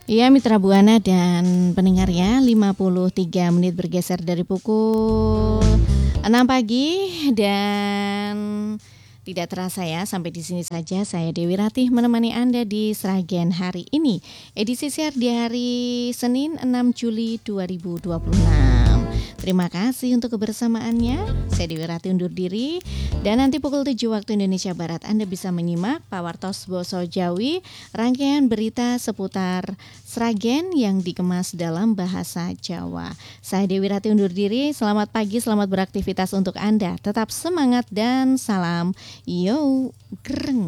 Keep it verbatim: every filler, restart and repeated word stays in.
Iya Mitra Buana dan pendengar ya, lima puluh tiga menit bergeser dari pukul enam pagi dan tidak terasa ya, sampai di sini saja saya Dewi Ratih menemani Anda di Sragen hari ini. Edisi siar di hari Senin enam Juli dua ribu dua puluh enam. Terima kasih untuk kebersamaannya. Saya Dewi Ratih undur diri dan nanti pukul tujuh waktu Indonesia Barat Anda bisa menyimak Pawartos Boso Jawi, rangkaian berita seputar Sragen yang dikemas dalam bahasa Jawa. Saya Dewi Ratih undur diri. Selamat pagi, selamat beraktivitas untuk Anda. Tetap semangat dan salam yo greng.